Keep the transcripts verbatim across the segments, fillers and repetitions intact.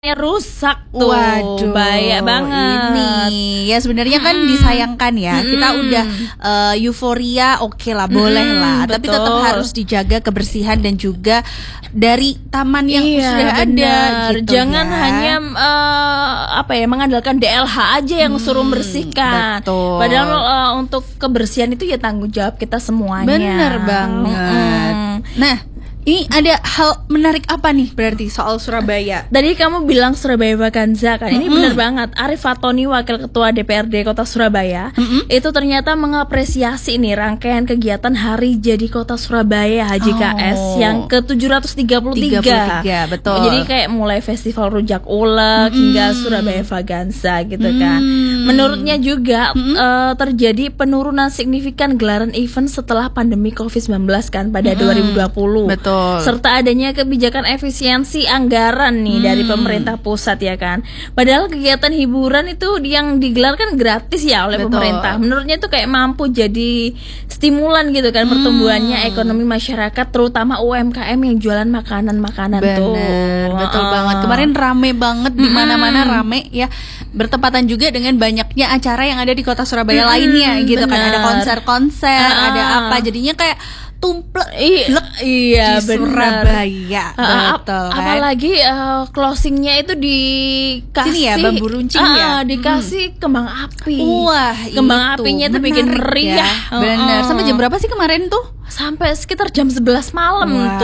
rusak tuh. Waduh, bahaya banget. Ini ya sebenarnya kan Hmm. disayangkan ya. Hmm. Kita udah uh, euforia, oke lah, boleh Hmm, lah. betul. Tapi tetap harus dijaga kebersihan dan juga dari taman yang Iya, sudah ada. benar. Gitu Jangan ya. hanya uh, apa ya mengandalkan D L H aja yang Hmm, suruh membersihkan. betul. Padahal uh, untuk kebersihan itu ya tanggung jawab kita semuanya. Bener banget. Mm-mm. Nah, ini ada hal menarik apa nih berarti soal Surabaya? Tadi kamu bilang Surabaya Vaganza kan, ini Mm-mm. benar banget. Arif Fatoni, Wakil Ketua D P R D Kota Surabaya, Mm-mm. itu ternyata mengapresiasi nih rangkaian kegiatan Hari Jadi Kota Surabaya H J K S Oh. yang ke tujuh ratus tiga puluh tiga. tiga puluh tiga, betul. Jadi kayak mulai festival rujak ulek Mm-mm. hingga Surabaya Vaganza gitu kan. Mm. Menurutnya juga Mm-mm. eh, terjadi penurunan signifikan gelaran event setelah pandemi covid sembilan belas kan pada Mm-mm. dua ribu dua puluh. Betul. Serta adanya kebijakan efisiensi anggaran nih Hmm. dari pemerintah pusat ya kan. Padahal kegiatan hiburan itu yang digelar kan gratis ya oleh Betul. pemerintah. Menurutnya itu kayak mampu jadi stimulan gitu kan Hmm. pertumbuhannya ekonomi masyarakat, terutama U M K M yang jualan makanan-makanan tuh. Bener, betul Uh-uh. banget. Kemarin rame banget di Mm-mm. mana-mana rame ya. Bertepatan juga dengan banyaknya acara yang ada di kota Surabaya Mm-mm, lainnya gitu kan. Ada bener. konser-konser, Uh-uh. ada apa. Jadinya kayak tumplek I- iya di benar. Surabaya. Uh, ap- Betul kan? apalagi uh, closingnya itu dikasih Sini ya, bambu runcing uh, ya? dikasih kembang api. Wah, kembang itu apinya tuh bikin menarik meriah. ya. Bener. Uh-uh. Sampai jam berapa sih kemarin tuh? Sampai sekitar jam sebelas malam Wah. tuh.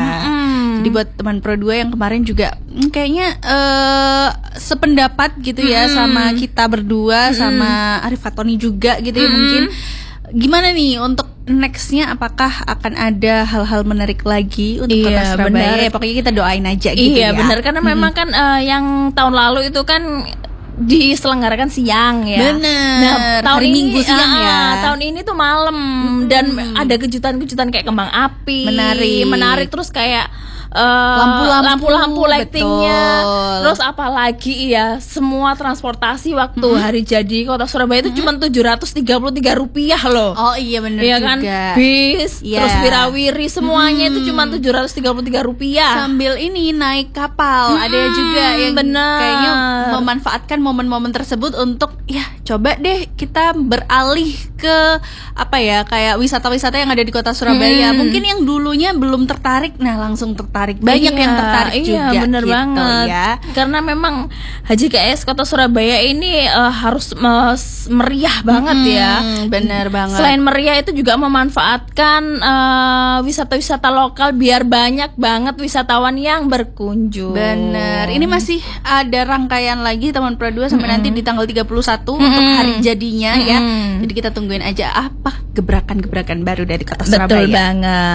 Mm. Jadi buat teman Pro dua yang kemarin juga hmm, kayaknya eh, sependapat gitu ya Mm-mm. sama kita berdua, Mm-mm. sama Arif Fatoni juga gitu ya. Mm-mm. Mungkin gimana nih untuk nextnya, apakah akan ada hal-hal menarik lagi untuk Iya, kota Surabaya? benar. Ya, pokoknya kita doain aja gitu Iya ya. benar, karena Mm-mm. memang kan uh, yang tahun lalu itu kan diselenggarakan siang ya. Bener. Nah, tahun Hari ini Minggu siang ah, ya. Tahun ini tuh malam dan ada kejutan-kejutan kayak kembang api. Menarik. Menarik terus kayak uh, Lampu-lampu, lampu-lampu lightingnya. betul. Terus apalagi ya, semua transportasi waktu Mm-mm. hari jadi Kota Surabaya itu cuma tujuh ratus tiga puluh tiga rupiah loh. Oh iya bener Iya juga. kan, bis, Iya. terus wirawiri semuanya itu Hmm. cuma tujuh ratus tiga puluh tiga rupiah. Sambil ini naik kapal, Mm-mm, ada juga yang bener. kayaknya memanfaatkan momen-momen tersebut untuk ya coba deh kita beralih ke apa ya, kayak wisata-wisata yang ada di kota Surabaya. Mm. Mungkin yang dulunya belum tertarik, nah langsung tertarik. Banyak Iya, yang tertarik iya, juga. bener gitu banget. ya. Karena memang H J K S Kota Surabaya ini eh, harus mes- meriah banget ya. Hmm, bener banget. Selain meriah itu juga memanfaatkan eh, wisata-wisata lokal biar banyak banget wisatawan yang berkunjung. Bener. Ini masih ada rangkaian lagi teman Pro dua sampai Mm-mm. nanti di tanggal tiga puluh satu Mm-mm. untuk hari jadinya ya. Mm-mm. Jadi kita tungguin aja apa gebrakan-gebrakan baru dari kota Betul Surabaya. banget.